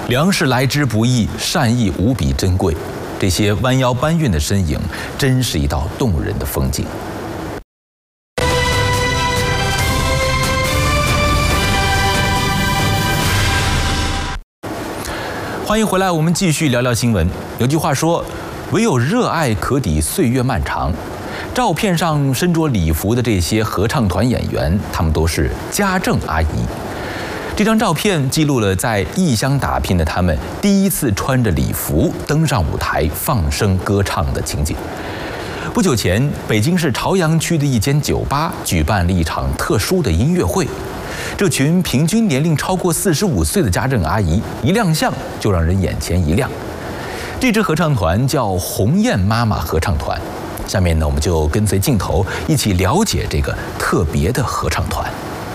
粮食来之不易，善意无比珍贵。这些弯腰搬运的身影，真是一道动人的风景。欢迎回来，我们继续聊聊新闻。有句话说，唯有热爱可抵岁月漫长。照片上身着礼服的这些合唱团演员，他们都是家政阿姨。这张照片记录了在异乡打拼的他们第一次穿着礼服登上舞台放声歌唱的情景。不久前，北京市朝阳区的一间酒吧举办了一场特殊的音乐会。这群平均年龄超过45岁的家政阿姨一亮相就让人眼前一亮。这支合唱团叫鸿雁妈妈合唱团。下面呢，我们就跟随镜头一起了解这个特别的合唱团。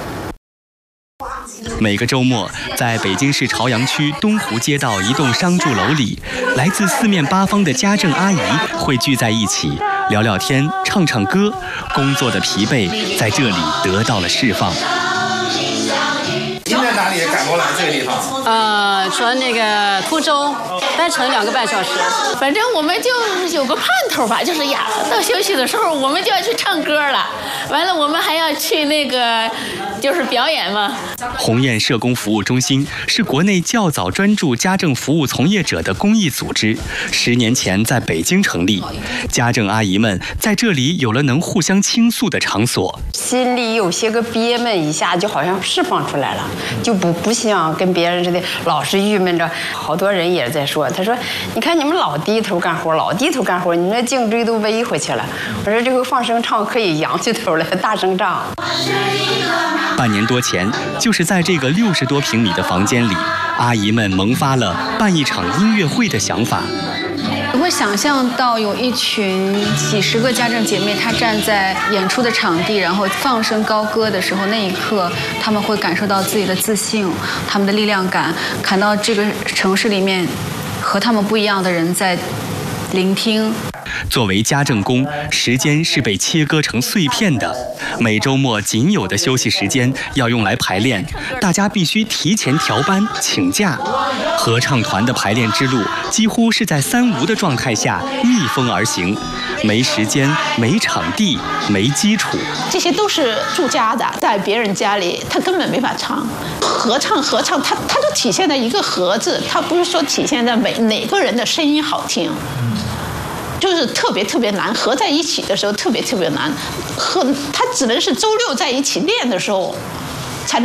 每个周末，在北京市朝阳区东湖街道一栋商住楼里，来自四面八方的家政阿姨会聚在一起，聊聊天，唱唱歌，工作的疲惫在这里得到了释放。 您在哪里赶过来这个地方？ 从那个通州，单程2个半小时。 反正我们就有个盼头吧，就是呀，到休息的时候我们就要去唱歌了。完了，我们还要去那个，就是表演嘛。 鸿雁社工服务中心是国内较早专注家政服务从业者的公益组织，10年前在北京成立。家政阿姨们在这里有了能互相倾诉的场所， 心里有些个憋闷，一下就好像释放出来了，就不像跟别人似的老是郁闷着。好多人也在说，他说：“你看你们老低头干活，老低头干活，你那颈椎都微回去了。”我说：“这个放声唱可以扬起头来，大声唱。” 半年多前，就是在这个60多平米的房间里，阿姨们萌发了办一场音乐会的想法。 我会想象到有一群几十个家政姐妹，她站在演出的场地，然后放声高歌的时候，那一刻她们会感受到自己的自信，她们的力量感，看到这个城市里面和她们不一样的人在聆听。 作为家政工，时间是被切割成碎片的，每周末仅有的休息时间要用来排练，大家必须提前调班请假。合唱团的排练之路几乎是在3无的状态下逆风而行，没时间、没场地、没基础， 这些都是住家的，在别人家里他根本没法唱。合唱，它都体现在一个和字，它不是说体现在哪个人的声音好听。就是特别难，合在一起的时候特别难，它只能是周6在一起练的时候